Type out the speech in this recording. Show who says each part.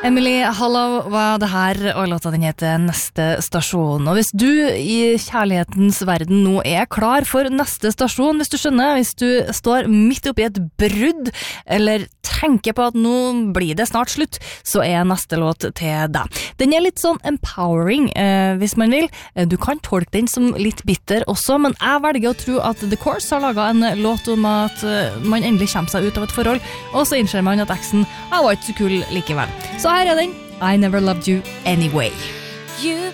Speaker 1: Emily Hollow var det her, og låta den heter Neste stasjon. Og hvis du i kjærlighetens verden nå er klar for neste stasjon, hvis du skjønner, hvis du står midt oppi et brudd, eller tenker på at nå blir det snart slutt, så er neste låt til deg. Den er litt sånn empowering, hvis man vil. Du kan tolke den som litt bitter også, men jeg velger å tro at The Course har laget en låt om at man endelig kommer seg ut av et forhold, og så innser man at eksen var ikke så kul likevel. Så her er den, I Never Loved You Anyway.